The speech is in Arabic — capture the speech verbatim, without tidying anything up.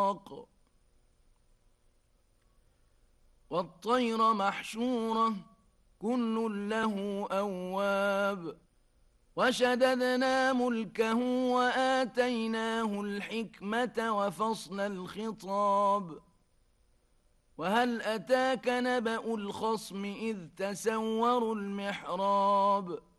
إسحاق والطير محشورة كل له أواب وشددنا ملكه وآتيناه الحكمة وفصل الخطاب وهل أتاك نبأ الخصم إذ تسوروا المحراب